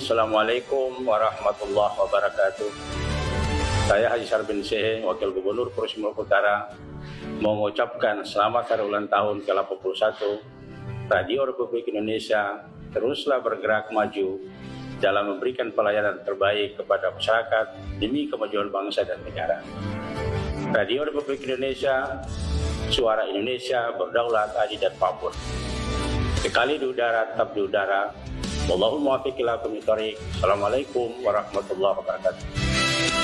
Assalamualaikum warahmatullahi wabarakatuh. Saya Haji Sarbin Sehe, Wakil Gubernur Provinsi Maluku Utara, mengucapkan selamat hari ulang tahun ke-81 Radio Republik Indonesia. Teruslah bergerak maju dalam memberikan pelayanan terbaik kepada masyarakat demi kemajuan bangsa dan negara. Radio Republik Indonesia, suara Indonesia, berdaulat, adil dan makmur. Sekali di udara, tetap di udara. Wallahul muwaffiq ila aqwamit thoriq. Assalamualaikum warahmatullahi wabarakatuh.